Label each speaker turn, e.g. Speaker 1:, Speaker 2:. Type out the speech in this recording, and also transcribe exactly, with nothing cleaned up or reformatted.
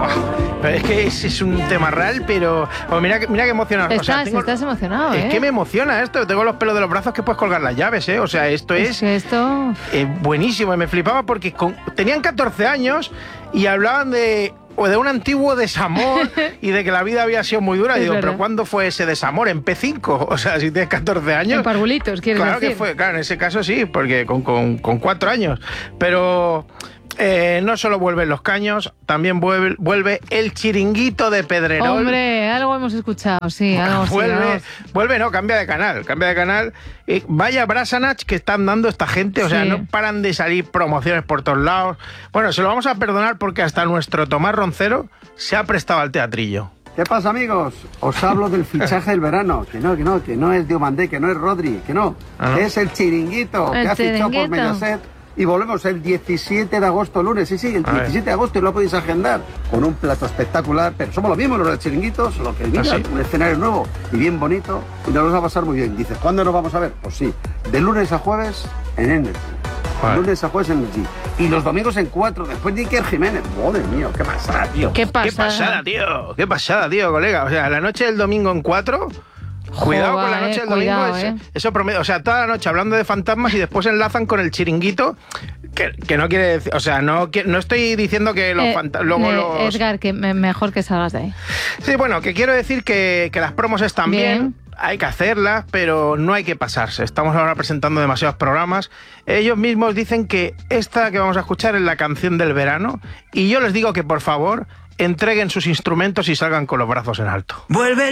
Speaker 1: Pero es que es, es un tema real, pero oh, mira, mira que emocionado.
Speaker 2: Estás,
Speaker 1: o sea, tengo,
Speaker 2: estás emocionado,
Speaker 1: es
Speaker 2: ¿eh?
Speaker 1: que me emociona esto. Tengo los pelos de los brazos que puedes colgar las llaves, ¿eh? O sea, esto es,
Speaker 2: es que esto...
Speaker 1: eh, buenísimo. Y me flipaba porque con, tenían catorce años y hablaban de... o de un antiguo desamor y de que la vida había sido muy dura. Y digo, ¿pero cuándo fue ese desamor? ¿En P cinco? O sea, si tienes catorce años...
Speaker 2: En Parvulitos, ¿quieres
Speaker 1: claro
Speaker 2: decir?
Speaker 1: Que fue, claro, en ese caso sí, porque con, con, con cuatro años. Pero... Eh, no solo vuelven los caños, también vuelve, vuelve el chiringuito de Pedrerol.
Speaker 2: Hombre, algo hemos escuchado, sí, algo
Speaker 1: vuelve,
Speaker 2: sí,
Speaker 1: vuelve, no, cambia de canal, cambia de canal. Eh, vaya Brasanach que están dando esta gente, o sea,
Speaker 2: sí.
Speaker 1: no paran de salir promociones por todos lados. Bueno, se lo vamos a perdonar porque hasta nuestro Tomás Roncero se ha prestado al teatrillo.
Speaker 3: ¿Qué pasa, amigos? Os hablo del fichaje del verano. Que no, que no, que no es Diomandé, que no es Rodri, que no.
Speaker 1: ¿Ah, no?
Speaker 3: Es el chiringuito
Speaker 2: El
Speaker 3: que ha fichado
Speaker 2: chiringuito.
Speaker 3: por Mediaset. Y volvemos el diecisiete de agosto, lunes, sí, sí, el diecisiete de agosto, y lo podéis agendar con un plato espectacular, pero somos los mismos los del chiringuito, solo que mira,
Speaker 1: ¿Ah, sí?
Speaker 3: un escenario nuevo y bien bonito, y nos lo va a pasar muy bien. Dices, ¿cuándo nos vamos a ver? Pues sí, de lunes a jueves en Energy.
Speaker 1: Vale.
Speaker 3: Lunes a jueves en Energy. Y los domingos en cuatro, después de Iker Jiménez. Madre mía, qué pasada, tío.
Speaker 2: ¿Qué pasa?
Speaker 1: Qué pasada, tío, qué pasada, tío, colega. O sea, la noche del domingo en cuatro... Cuidado
Speaker 2: Joder,
Speaker 1: con la noche del domingo,
Speaker 2: cuidado,
Speaker 1: eso,
Speaker 2: eh.
Speaker 1: eso promedio, o sea, toda la noche hablando de fantasmas y después enlazan con el chiringuito, que, que no quiere decir, o sea, no, que, no estoy diciendo que los
Speaker 2: Eh,
Speaker 1: fantasmas, luego
Speaker 2: eh,
Speaker 1: los...
Speaker 2: Edgar, que me- mejor que salgas de ahí.
Speaker 1: Sí, bueno, que quiero decir que, que las promos están bien.
Speaker 2: Bien.
Speaker 1: Hay que hacerlas, pero no hay que pasarse. Estamos ahora presentando demasiados programas. Ellos mismos dicen que esta que vamos a escuchar es la canción del verano, y yo les digo que por favor entreguen sus instrumentos y salgan con los brazos en alto.
Speaker 4: Vuelve